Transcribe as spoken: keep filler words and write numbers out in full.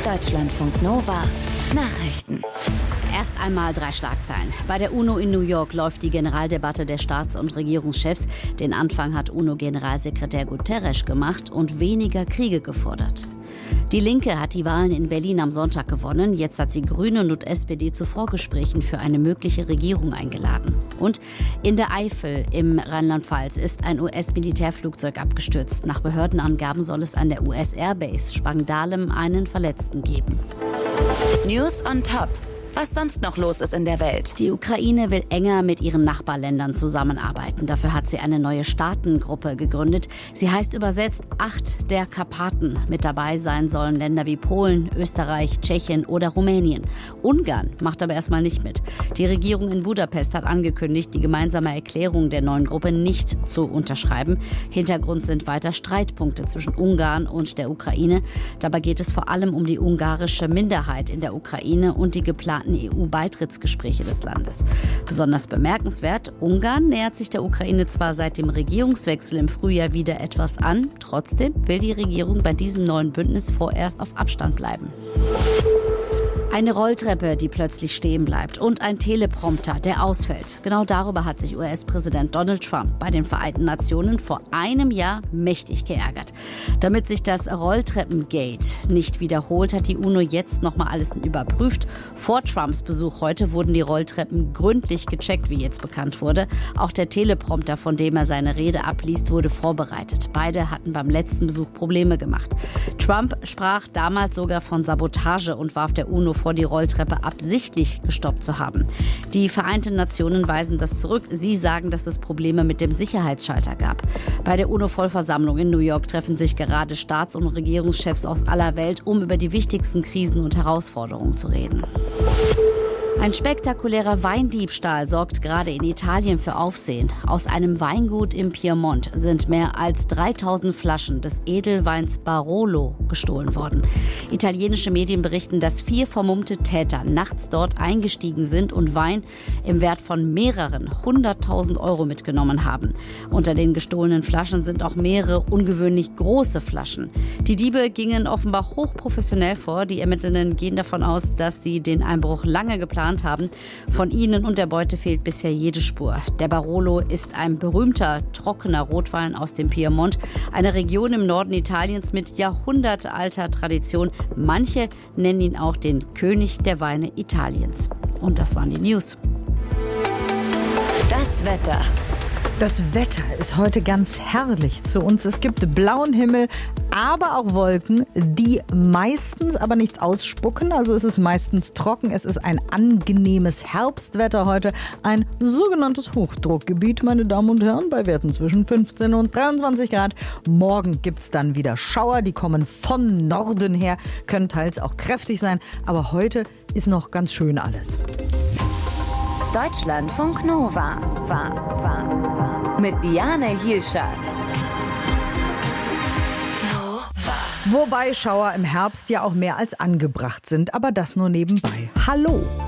Deutschlandfunk Nova Nachrichten. Erst einmal drei Schlagzeilen. Bei der UNO in New York läuft die Generaldebatte der Staats- und Regierungschefs. Den Anfang hat UNO-Generalsekretär Guterres gemacht und weniger Kriege gefordert. Die Linke hat die Wahlen in Berlin am Sonntag gewonnen. Jetzt hat sie Grüne und S P D zu Vorgesprächen für eine mögliche Regierung eingeladen. Und in der Eifel im Rheinland-Pfalz ist ein U S-Militärflugzeug abgestürzt. Nach Behördenangaben soll es an der U S-Airbase Spangdahlem einen Verletzten geben. News on Top. Was sonst noch los ist in der Welt. Die Ukraine will enger mit ihren Nachbarländern zusammenarbeiten. Dafür hat sie eine neue Staatengruppe gegründet. Sie heißt übersetzt Acht der Karpaten. Mit dabei sein sollen Länder wie Polen, Österreich, Tschechien oder Rumänien. Ungarn macht aber erstmal nicht mit. Die Regierung in Budapest hat angekündigt, die gemeinsame Erklärung der neuen Gruppe nicht zu unterschreiben. Hintergrund sind weiter Streitpunkte zwischen Ungarn und der Ukraine. Dabei geht es vor allem um die ungarische Minderheit in der Ukraine und die geplanten E U-Beitrittsgespräche des Landes. Besonders bemerkenswert, Ungarn nähert sich der Ukraine zwar seit dem Regierungswechsel im Frühjahr wieder etwas an, trotzdem will die Regierung bei diesem neuen Bündnis vorerst auf Abstand bleiben. Eine Rolltreppe, die plötzlich stehen bleibt und ein Teleprompter, der ausfällt. Genau darüber hat sich U S-Präsident Donald Trump bei den Vereinten Nationen vor einem Jahr mächtig geärgert. Damit sich das Rolltreppengate nicht wiederholt, hat die UNO jetzt nochmal alles überprüft. Vor Trumps Besuch heute wurden die Rolltreppen gründlich gecheckt, wie jetzt bekannt wurde. Auch der Teleprompter, von dem er seine Rede abliest, wurde vorbereitet. Beide hatten beim letzten Besuch Probleme gemacht. Trump sprach damals sogar von Sabotage und warf der UNO vor, die Rolltreppe absichtlich gestoppt zu haben. Die Vereinten Nationen weisen das zurück. Sie sagen, dass es Probleme mit dem Sicherheitsschalter gab. Bei der UNO-Vollversammlung in New York treffen sich gerade Staats- und Regierungschefs aus aller Welt, um über die wichtigsten Krisen und Herausforderungen zu reden. Ein spektakulärer Weindiebstahl sorgt gerade in Italien für Aufsehen. Aus einem Weingut im Piemont sind mehr als dreitausend Flaschen des Edelweins Barolo gestohlen worden. Italienische Medien berichten, dass vier vermummte Täter nachts dort eingestiegen sind und Wein im Wert von mehreren hunderttausend Euro mitgenommen haben. Unter den gestohlenen Flaschen sind auch mehrere ungewöhnlich große Flaschen. Die Diebe gingen offenbar hochprofessionell vor. Die Ermittlenden gehen davon aus, dass sie den Einbruch lange geplant haben. Von ihnen und der Beute fehlt bisher jede Spur. Der Barolo ist ein berühmter, trockener Rotwein aus dem Piemont, eine Region im Norden Italiens mit jahrhundertealter Tradition. Manche nennen ihn auch den König der Weine Italiens. Und das waren die News. Das Wetter. Das Wetter ist heute ganz herrlich zu uns. Es gibt blauen Himmel, aber auch Wolken, die meistens aber nichts ausspucken. Also es ist meistens trocken. Es ist ein angenehmes Herbstwetter heute. Ein sogenanntes Hochdruckgebiet, meine Damen und Herren, bei Werten zwischen fünfzehn und dreiundzwanzig Grad. Morgen gibt es dann wieder Schauer. Die kommen von Norden her, können teils auch kräftig sein. Aber heute ist noch ganz schön alles. Deutschlandfunk Nova. Mit Diane Hielscher. Wobei Schauer im Herbst ja auch mehr als angebracht sind, aber das nur nebenbei. Hallo!